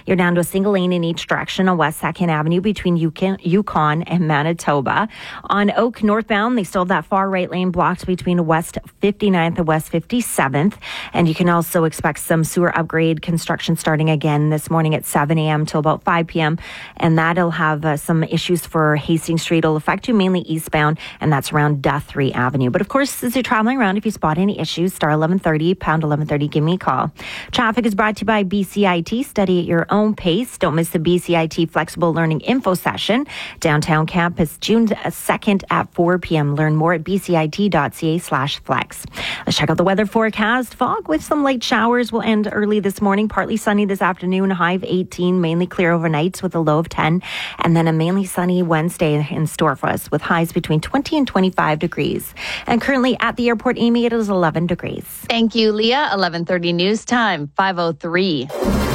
You're down to a single lane in each direction on West 2nd Avenue between Yukon and Manitoba. On Oak northbound, they still have that far right lane blocked between West 59th and West 57th. And you can also expect some sewer upgrade construction starting again this morning at 7 a.m. till about 5 p.m. And that'll have some issues for Hastings Street. It'll affect you mainly eastbound, and that's around Guthrie Avenue. But of course, as you're traveling around, if you spot any issues, star 1130, pound 1130, give me a call. Traffic is brought to you by BCIT. Study at your own pace. Don't miss the BCIT Flexible Learning Info Session. Downtown campus, June 2nd at 4 p.m. Learn more at bcit.ca/flex. Let's check out the weather forecast. Fog with some light showers will end early this morning. Partly sunny this afternoon, high of 18, mainly clear overnights with a low of 10. And then a mainly sunny Wednesday in store for us with highs between 20 and 25 degrees. And currently at the airport, Amy, it is 11 degrees. Thank you, Leah. 11:30 news time, 5:03.